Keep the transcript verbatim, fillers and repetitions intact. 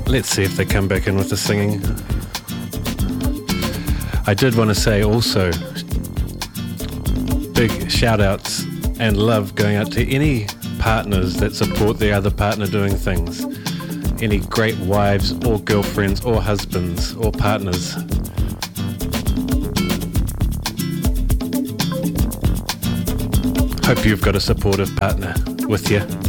Let's see if they come back in with the singing. I did want to say also, big shout outs and love going out to any partners that support the other partner doing things. Any great wives or girlfriends or husbands or partners. Hope you've got a supportive partner with you.